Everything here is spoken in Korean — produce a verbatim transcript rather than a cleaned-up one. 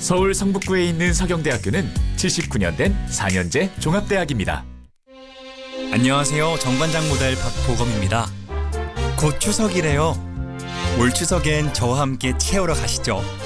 서울 성북구에 있는 서경대학교는 칠십구 년 된 사 년제 종합대학입니다. 안녕하세요. 정관장 모델 박보검입니다. 곧 추석이래요. 올 추석엔 저와 함께 채우러 가시죠.